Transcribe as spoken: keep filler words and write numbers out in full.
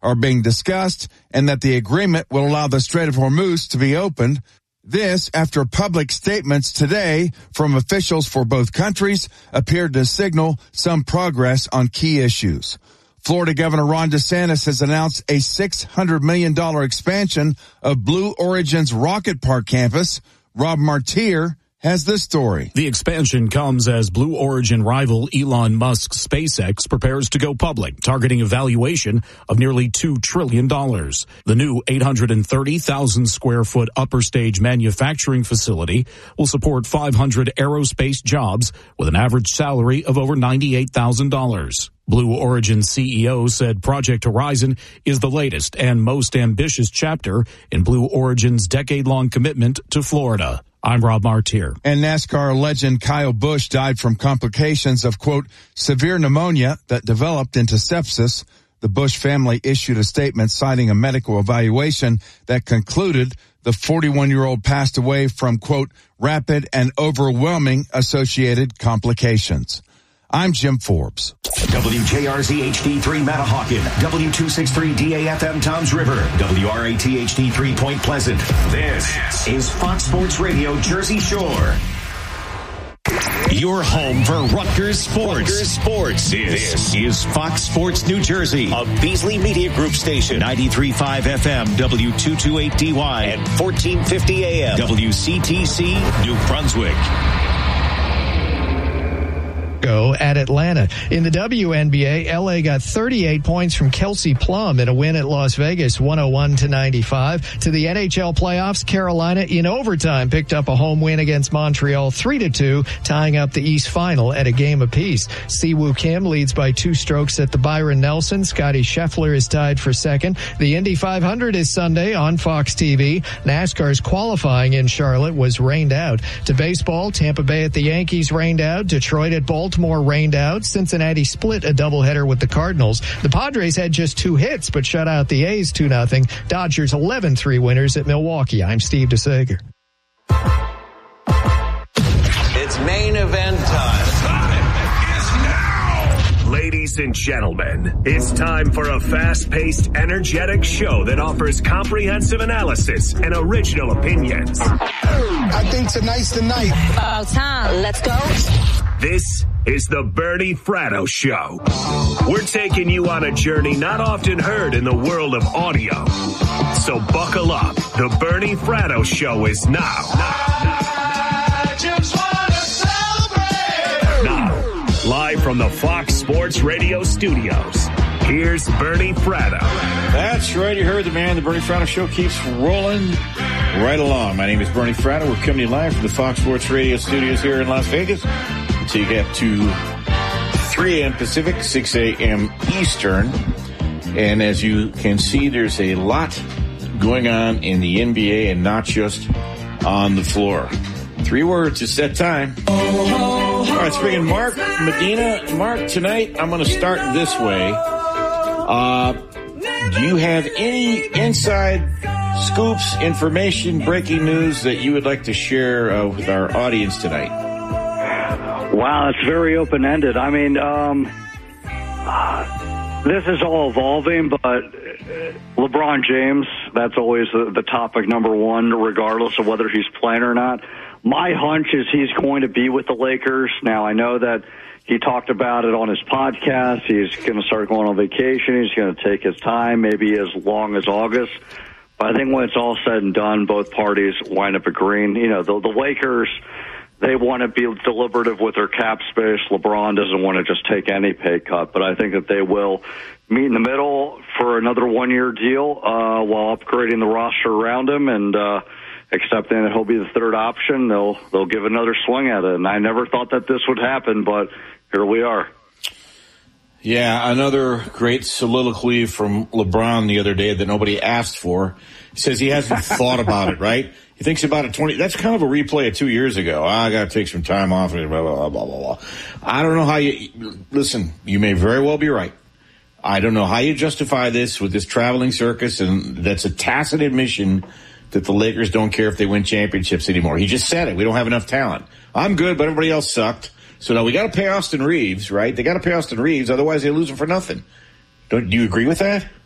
are being discussed and that the agreement will allow the Strait of Hormuz to be opened. This after public statements today from officials for both countries appeared to signal some progress on key issues. Florida Governor Ron DeSantis has announced a six hundred million dollars expansion of Blue Origin's Rocket Park campus. Rob Martier has this story. The expansion comes as Blue Origin rival Elon Musk's SpaceX prepares to go public, targeting a valuation of nearly two trillion dollars. The new eight hundred thirty thousand square foot upper stage manufacturing facility will support five hundred aerospace jobs with an average salary of over ninety-eight thousand dollars. Blue Origin C E O said Project Horizon is the latest and most ambitious chapter in Blue Origin's decade-long commitment to Florida. I'm Rob Martier. And NASCAR legend Kyle Busch died from complications of, quote, severe pneumonia that developed into sepsis. The Busch family issued a statement citing a medical evaluation that concluded the forty-one-year-old passed away from, quote, rapid and overwhelming associated complications. I'm Jim Forbes. W J R Z H D three Matahawkin, W two sixty-three D A F M Toms River, W R A T H D three Point Pleasant. This is Fox Sports Radio Jersey Shore. Your home for Rutgers Sports. Rutgers Sports. This, this is Fox Sports New Jersey, a Beasley Media Group station, ninety-three point five F M, W two twenty-eight D Y, and fourteen fifty A M, W C T C, New Brunswick. At Atlanta. In the W N B A, L A got thirty-eight points from Kelsey Plum in a win at Las Vegas, one oh one to ninety-five. To the N H L playoffs, Carolina in overtime picked up a home win against Montreal three to two, tying up the East Final at a game apiece. Siwoo Kim leads by two strokes at the Byron Nelson. Scotty Scheffler is tied for second. The Indy five hundred is Sunday on Fox T V. NASCAR's qualifying in Charlotte was rained out. To baseball, Tampa Bay at the Yankees rained out. Detroit at Baltimore rained out. Cincinnati split a doubleheader with the Cardinals. The Padres had just two hits, but shut out the A's two nothing. Dodgers eleven three winners at Milwaukee. I'm Steve DeSager. It's main event time. Time is now. Ladies and gentlemen, it's time for a fast-paced, energetic show that offers comprehensive analysis and original opinions. I think tonight's the night. About time. Let's go. This is the Bernie Fratto Show. We're taking you on a journey not often heard in the world of audio. So buckle up. The Bernie Fratto Show is now. I just want to celebrate. Now, live from the Fox Sports Radio studios, here's Bernie Fratto. That's right. You heard the man. The Bernie Fratto Show keeps rolling right along. My name is Bernie Fratto. We're coming to you live from the Fox Sports Radio studios here in Las Vegas. So you get to three a.m. Pacific, six a.m. Eastern. And as you can see, there's a lot going on in the N B A and not just on the floor. Three words to set time. All right, let's bring in Mark Medina. Mark, tonight I'm going to start this way. Uh, do you have any inside scoops, information, breaking news that you would like to share uh, with our audience tonight? Wow, it's very open-ended. I mean, um, uh, this is all evolving, but LeBron James, that's always the, the topic number one, regardless of whether he's playing or not. My hunch is he's going to be with the Lakers. Now, I know that he talked about it on his podcast. He's going to start going on vacation. He's going to take his time, maybe as long as August. But I think when it's all said and done, both parties wind up agreeing. You know, the, the Lakers, they want to be deliberative with their cap space. LeBron doesn't want to just take any pay cut, but I think that they will meet in the middle for another one-year deal uh, while upgrading the roster around him and uh, accepting that he'll be the third option. They'll they'll give another swing at it, and I never thought that this would happen, but here we are. Yeah, another great soliloquy from LeBron the other day that nobody asked for. He says he hasn't thought about it, right? He thinks about it twenty. That's kind of a replay of two years ago. Oh, I got to take some time off. Blah, blah, blah, blah, blah. I don't know how you – listen, you may very well be right. I don't know how you justify this with this traveling circus, and that's a tacit admission that the Lakers don't care if they win championships anymore. He just said it. We don't have enough talent. I'm good, but everybody else sucked. So now we got to pay Austin Reeves, right? They got to pay Austin Reeves, otherwise they lose him for nothing. Don't do you agree with that?